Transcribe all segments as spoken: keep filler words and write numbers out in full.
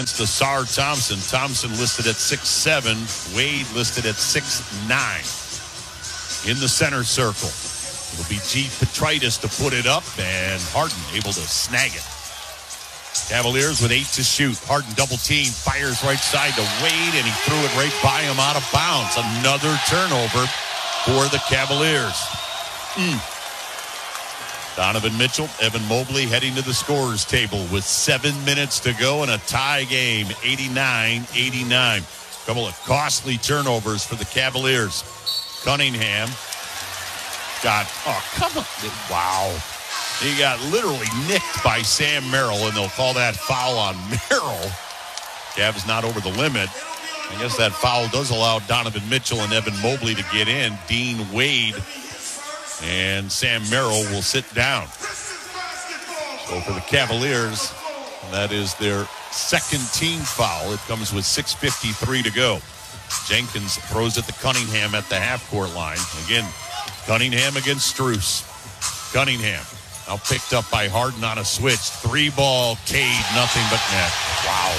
against Asar Thompson. Thompson listed at six seven. Wade listed at six nine. In the center circle, it'll be G. Petritis to put it up, and Harden able to snag it. Cavaliers with eight to shoot. Harden double team, fires right side to Wade, and he threw it right by him out of bounds. Another turnover for the Cavaliers. Mm. Donovan Mitchell, Evan Mobley heading to the scorer's table with seven minutes to go in a tie game, eighty-nine eighty-nine. A couple of costly turnovers for the Cavaliers. Cunningham got, oh, come on. Wow. He got literally nicked by Sam Merrill, and they'll call that foul on Merrill. Cavs not over the limit. I guess that foul does allow Donovan Mitchell and Evan Mobley to get in. Dean Wade and Sam Merrill will sit down. So for the Cavaliers, that is their second team foul. It comes with six fifty-three to go. Jenkins throws it to Cunningham at the half-court line. Again, Cunningham against Strus. Cunningham now picked up by Harden on a switch. Three ball, Cade, nothing but net. Wow.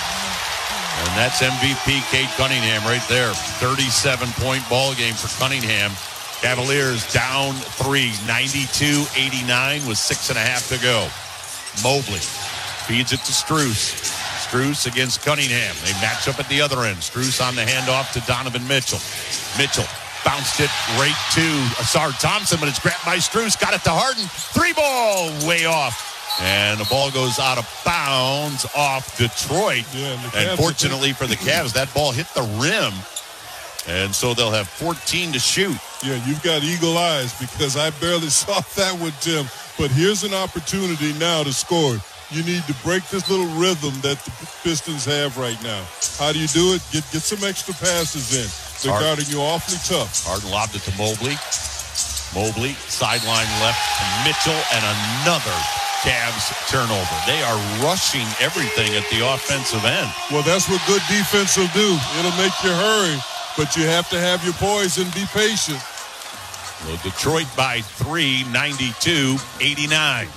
And that's M V P Cade Cunningham right there. thirty-seven point ball game for Cunningham. Cavaliers down three, ninety-two eighty-nine with six and a half to go. Mobley feeds it to Strus. Strus against Cunningham. They match up at the other end. Strus on the handoff to Donovan Mitchell. Mitchell bounced it right to Asar Thompson, but it's grabbed by Strus. Got it to Harden. Three ball, way off. And the ball goes out of bounds off Detroit. Yeah, and, and fortunately for the Cavs, that ball hit the rim. And so they'll have fourteen to shoot. Yeah, you've got eagle eyes because I barely saw that one, Tim. But here's an opportunity now to score. You need to break this little rhythm that the Pistons have right now. How do you do it? Get get some extra passes in. They're Harden. guarding you awfully tough. Harden lobbed it to Mobley. Mobley, sideline left to Mitchell, and another Cavs turnover. They are rushing everything at the offensive end. Well, that's what good defense will do. It'll make you hurry, but you have to have your poise and be patient. Well, Detroit by three, ninety-two eighty-nine.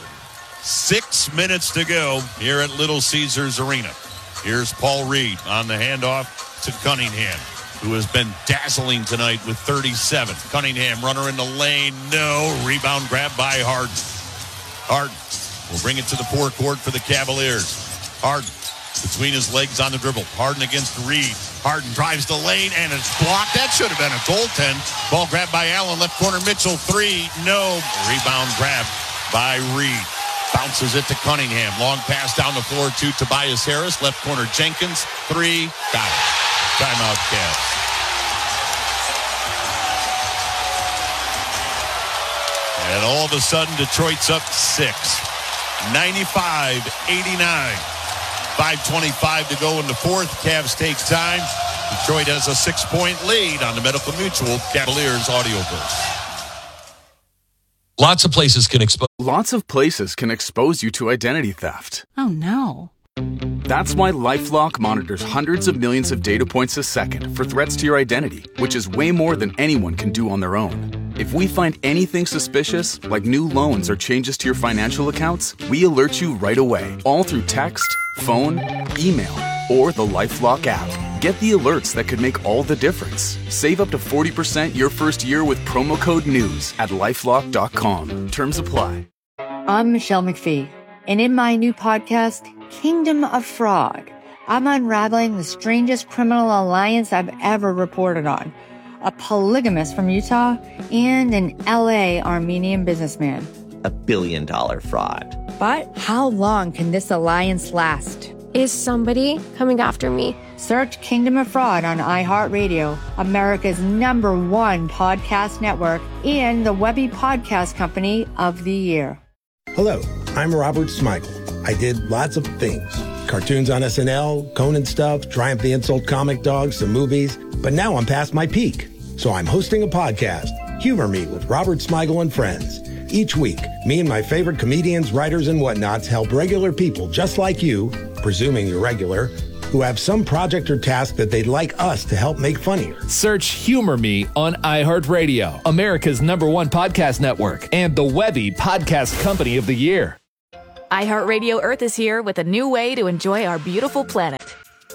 Six minutes to go here at Little Caesars Arena. Here's Paul Reed on the handoff to Cunningham, who has been dazzling tonight with thirty-seven. Cunningham, runner in the lane. No. Rebound grab by Harden. Harden will bring it to the forecourt for the Cavaliers. Harden between his legs on the dribble. Harden against Reed. Harden drives the lane, and it's blocked. That should have been a goaltend. Ball grabbed by Allen. Left corner, Mitchell. Three. No. Rebound grab by Reed. Bounces it to Cunningham. Long pass down the floor to Tobias Harris. Left corner, Jenkins. Three. Got it. Timeout, Cavs. And all of a sudden, Detroit's up six. ninety-five eighty-nine. five twenty-five to go in the fourth. Cavs take time. Detroit has a six-point lead on the Medical Mutual Cavaliers Audioverse. Lots of places can expose. Lots of places can expose you to identity theft. Oh, no. That's why LifeLock monitors hundreds of millions of data points a second for threats to your identity, which is way more than anyone can do on their own. If we find anything suspicious, like new loans or changes to your financial accounts, we alert you right away, all through text, phone, email, or the LifeLock app. Get the alerts that could make all the difference. Save up to forty percent your first year with promo code NEWS at LifeLock dot com. Terms apply. I'm Michelle McPhee, and in my new podcast, Kingdom of Fraud, I'm unraveling the strangest criminal alliance I've ever reported on. A polygamist from Utah and an L A Armenian businessman. A billion dollar fraud. But how long can this alliance last? Is somebody coming after me? Search Kingdom of Fraud on iHeartRadio, America's number one podcast network, and the Webby Podcast Company of the Year. Hello, I'm Robert Smigel. I did lots of things. Cartoons on S N L, Conan stuff, Triumph the Insult Comic Dog, some movies. But now I'm past my peak. So I'm hosting a podcast, Humor Me with Robert Smigel and Friends. Each week, me and my favorite comedians, writers, and whatnots help regular people just like you, presuming you're regular, who have some project or task that they'd like us to help make funnier. Search Humor Me on iHeartRadio, America's number one podcast network, and the Webby Podcast Company of the Year. iHeartRadio Earth is here with a new way to enjoy our beautiful planet.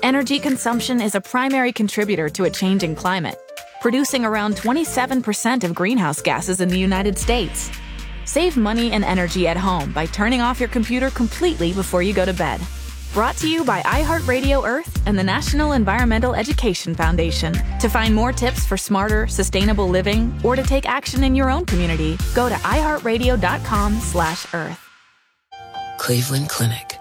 Energy consumption is a primary contributor to a changing climate, producing around twenty-seven percent of greenhouse gases in the United States. Save money and energy at home by turning off your computer completely before you go to bed. Brought to you by iHeartRadio Earth and the National Environmental Education Foundation. To find more tips for smarter, sustainable living or to take action in your own community, go to iHeartRadio.com slash Earth. Cleveland Clinic.